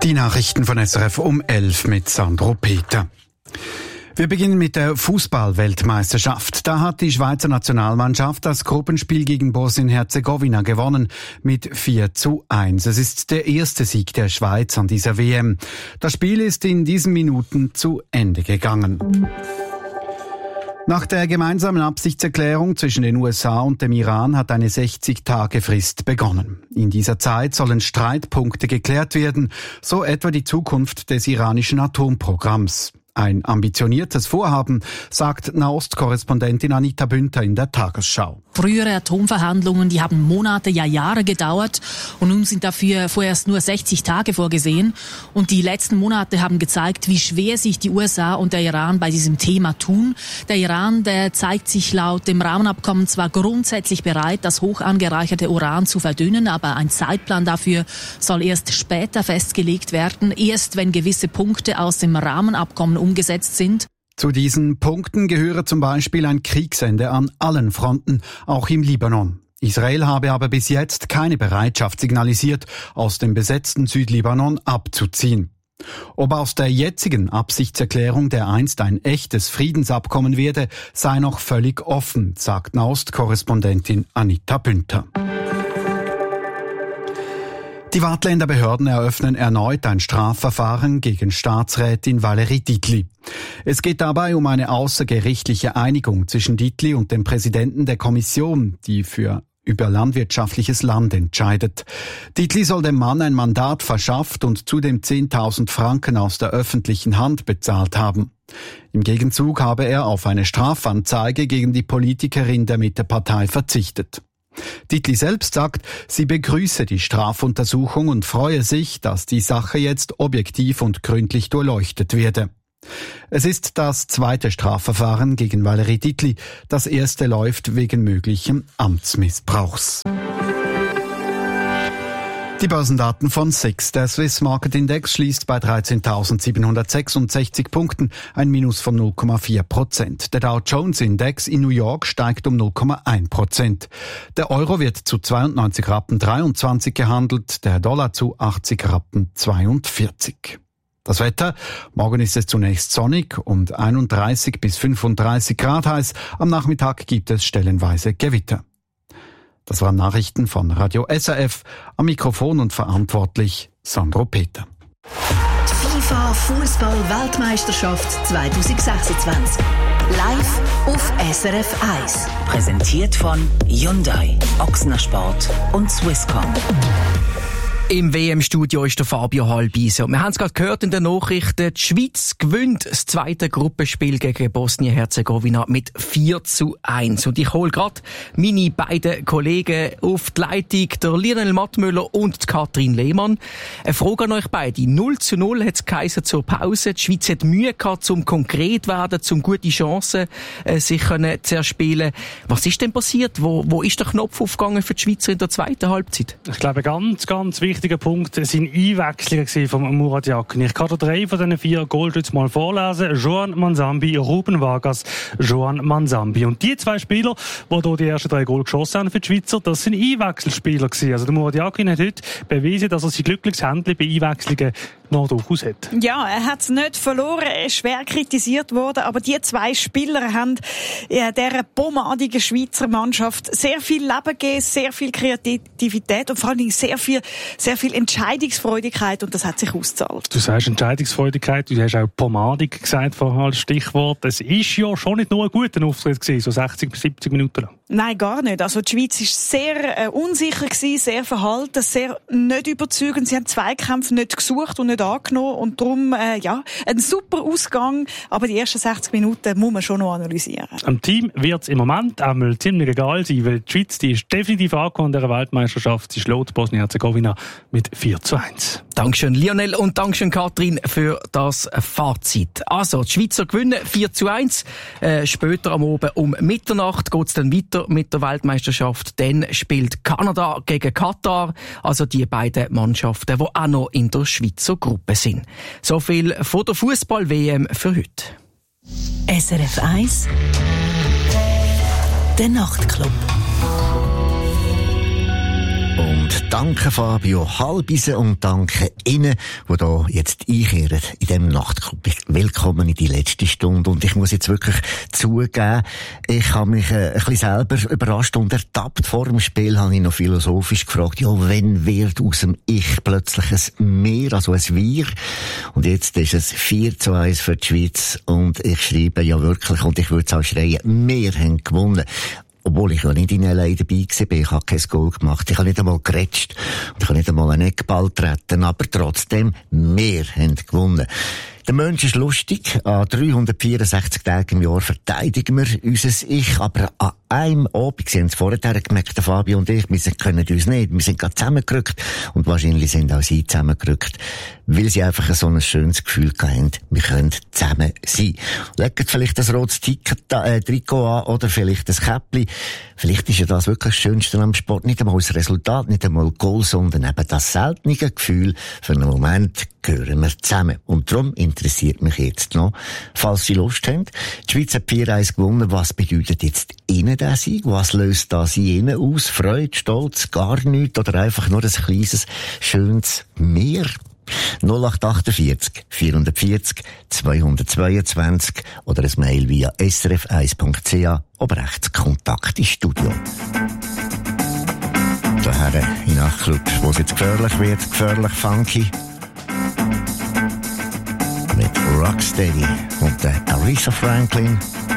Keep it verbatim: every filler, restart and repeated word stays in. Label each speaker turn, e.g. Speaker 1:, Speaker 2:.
Speaker 1: Die Nachrichten von S R F um elf mit Sandro Peter. Wir beginnen mit der Fußball-Weltmeisterschaft. Da hat die Schweizer Nationalmannschaft das Gruppenspiel gegen Bosnien-Herzegowina gewonnen mit vier zu eins. Es ist der erste Sieg der Schweiz an dieser W M. Das Spiel ist in diesen Minuten zu Ende gegangen. Nach der gemeinsamen Absichtserklärung zwischen den U S A und dem Iran hat eine sechzig-Tage-Frist begonnen. In dieser Zeit sollen Streitpunkte geklärt werden, so etwa die Zukunft des iranischen Atomprogramms. Ein ambitioniertes Vorhaben, sagt Nahost-Korrespondentin Anita Bünter in der Tagesschau.
Speaker 2: Frühere Atomverhandlungen, die haben Monate, ja Jahre gedauert und nun sind dafür vorerst nur sechzig Tage vorgesehen. Und die letzten Monate haben gezeigt, wie schwer sich die U S A und der Iran bei diesem Thema tun. Der Iran, der zeigt sich laut dem Rahmenabkommen zwar grundsätzlich bereit, das hoch angereicherte Uran zu verdünnen, aber ein Zeitplan dafür soll erst später festgelegt werden, erst wenn gewisse Punkte aus dem Rahmenabkommen umgesetzt sind.
Speaker 1: Zu diesen Punkten gehöre zum Beispiel ein Kriegsende an allen Fronten, auch im Libanon. Israel habe aber bis jetzt keine Bereitschaft signalisiert, aus dem besetzten Südlibanon abzuziehen. Ob aus der jetzigen Absichtserklärung der einst ein echtes Friedensabkommen werde, sei noch völlig offen, sagt Nahost-Korrespondentin Anita Bünter. Die Waadtländer Behörden eröffnen erneut ein Strafverfahren gegen Staatsrätin Valérie Dietli. Es geht dabei um eine außergerichtliche Einigung zwischen Dietli und dem Präsidenten der Kommission, die für über landwirtschaftliches Land entscheidet. Dietli soll dem Mann ein Mandat verschafft und zudem zehntausend Franken aus der öffentlichen Hand bezahlt haben. Im Gegenzug habe er auf eine Strafanzeige gegen die Politikerin der Mittepartei verzichtet. Dietli selbst sagt, sie begrüße die Strafuntersuchung und freue sich, dass die Sache jetzt objektiv und gründlich durchleuchtet werde. Es ist das zweite Strafverfahren gegen Valérie Dietli. Das erste läuft wegen möglichen Amtsmissbrauchs. Die Börsendaten von S I X. Der Swiss Market Index schließt bei dreizehntausendsiebenhundertsechsundsechzig Punkten, ein Minus von null Komma vier Prozent. Der Dow Jones Index in New York steigt um null Komma eins Prozent. Der Euro wird zu zweiundneunzig Rappen dreiundzwanzig gehandelt, der Dollar zu achtzig Rappen zweiundvierzig. Das Wetter: Morgen ist es zunächst sonnig und einunddreißig bis fünfunddreißig Grad heiß. Am Nachmittag gibt es stellenweise Gewitter. Das waren Nachrichten von Radio S R F. Am Mikrofon und verantwortlich Sandro Peter.
Speaker 3: FIFA Fußball-Weltmeisterschaft zwanzig sechsundzwanzig. Live auf S R F eins.
Speaker 4: Präsentiert von Hyundai, Ochsner Sport und Swisscom.
Speaker 5: Im W M-Studio ist der Fabio Halbise. Wir haben es gerade gehört in den Nachrichten. Die Schweiz gewinnt das zweite Gruppenspiel gegen Bosnien-Herzegowina mit vier zu eins. Und ich hole gerade meine beiden Kollegen auf die Leitung, der Lionel Mattmüller und die Katrin Lehmann. Eine Frage an euch beide. null zu null hat es geheißen zur Pause. Die Schweiz hat Mühe gehabt, um konkret werden, um gute Chancen äh, sich können zu erspielen. Was ist denn passiert? Wo, wo ist der Knopf aufgegangen für die Schweizer in der zweiten Halbzeit?
Speaker 6: Ich glaube, ganz, ganz wichtig. Wichtiger Punkt sind Einwechslungen von Murat Yakin. Ich kann dir drei von diesen vier Goalschützen mal vorlesen. Joan Manzambi, Ruben Vargas, Joan Manzambi. Und die zwei Spieler, die hier die ersten drei Goal geschossen haben für die Schweizer, das sind Einwechselspieler gewesen. Also der Murat Yakin hat heute bewiesen, dass er sein glückliches Händchen bei Einwechslungen noch durchaus hat.
Speaker 7: Ja, er hat es nicht verloren, er ist schwer kritisiert worden, aber die zwei Spieler haben ja, dieser pomadigen Schweizer Mannschaft sehr viel Leben gegeben, sehr viel Kreativität und vor allen Dingen sehr viel, sehr viel Entscheidungsfreudigkeit, und das hat sich ausgezahlt.
Speaker 6: Du sagst Entscheidungsfreudigkeit, du hast auch pomadig gesagt vorher als Stichwort. Es ist ja schon nicht nur ein guter Auftritt gewesen, so sechzig bis siebzig Minuten lang.
Speaker 7: Nein, gar nicht. Also die Schweiz war sehr äh, unsicher gewesen, sehr verhalten, sehr nicht überzeugend. Sie haben Zweikämpfe nicht gesucht und nicht angenommen und darum, äh, ja, ein super Ausgang, aber die ersten sechzig Minuten muss man schon noch analysieren.
Speaker 6: Am Team wird es im Moment einmal ziemlich egal sein, weil die Schweiz, die ist definitiv angekommen in der Weltmeisterschaft. Sie schlägt Bosnien-Herzegowina mit vier zu eins.
Speaker 5: Dankeschön Lionel und Dankeschön Katrin für das Fazit. Also, die Schweizer gewinnen vier zu eins. Äh, später am Abend um Mitternacht geht es dann weiter mit der Weltmeisterschaft. Dann spielt Kanada gegen Katar, also die beiden Mannschaften, die auch noch in der Schweizer Gruppe sind. So viel von der Fußball-W M für heute.
Speaker 3: S R F eins Der Nachtclub.
Speaker 8: Und Und danke Fabio Halbisen und danke Ihnen, die da jetzt einkehren in diesem Nachtclub. Willkommen in die letzte Stunde. Und ich muss jetzt wirklich zugeben, ich habe mich äh, ein bisschen selber überrascht und ertappt. Vor dem Spiel habe ich noch philosophisch gefragt, ja, wenn wird aus dem Ich plötzlich ein Mehr, also ein Wir? Und jetzt ist es vier zu eins für die Schweiz und ich schreibe ja wirklich, und ich würde es auch schreien, wir haben gewonnen. Obwohl ich ja nicht in L A dabei war, ich habe kein Goal gemacht, ich habe nicht einmal gerätscht, ich habe nicht einmal einen Eckball treten, aber trotzdem, wir haben gewonnen. Der Mensch ist lustig. An dreihundertvierundsechzig Tagen im Jahr verteidigen wir unser Ich. Aber an einem Abend, Sie haben es vorher gemerkt, der Fabio und ich, wir können uns nicht. Wir sind gerade zusammengerückt. Und wahrscheinlich sind auch Sie zusammengerückt. Weil Sie einfach so ein schönes Gefühl hatten, wir können zusammen sein. Legt vielleicht das rotes äh, Trikot an oder vielleicht das Käppli. Vielleicht ist ja das wirklich das Schönste am Sport. Nicht einmal das Resultat, nicht einmal Goal, sondern eben das seltene Gefühl. Für einen Moment gehören wir zusammen. Und darum interessiert mich jetzt noch, falls Sie Lust haben. Die Schweiz hat vier eins gewonnen. Was bedeutet jetzt Ihnen der Sieg? Was löst das in Ihnen aus? Freude, Stolz, gar nichts oder einfach nur ein kleines, schönes Mehr? null acht achtundvierzig vierhundertvierzig zweihundertzweiundzwanzig oder ein Mail via s r f eins punkt c a, aber rechts Kontakt ins Studio. Daher in Nachtclub, wo es jetzt gefährlich wird, gefährlich funky. Mit Rocksteady und der Aretha Franklin.